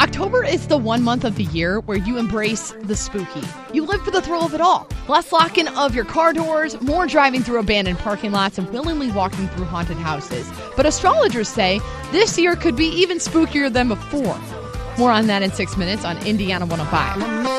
October is the one month of the year where you embrace the spooky. You live for the thrill of it all. Less locking of your car doors, more driving through abandoned parking lots, and willingly walking through haunted houses. But astrologers say this year could be even spookier than before. More on that in 6 minutes on Indiana 105.